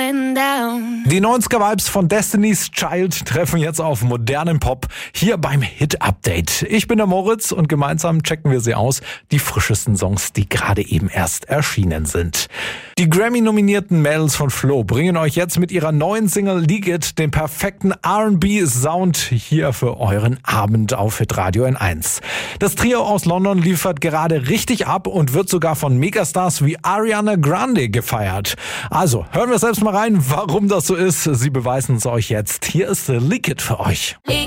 and down. Die 90er-Vibes von Destiny's Child treffen jetzt auf modernen Pop hier beim Hit-Update. Ich bin der Moritz und gemeinsam checken wir sie aus, die frischesten Songs, die gerade eben erst erschienen sind. Die Grammy-nominierten Mädels von Flo bringen euch jetzt mit ihrer neuen Single Leak It den perfekten R&B-Sound hier für euren Abend auf Hitradio N1. Das Trio aus London liefert gerade richtig ab und wird sogar von Megastars wie Ariana Grande gefeiert. Also, hören wir selbst mal rein, warum das so ist. Sie beweisen es euch jetzt. Hier ist Leak It für euch.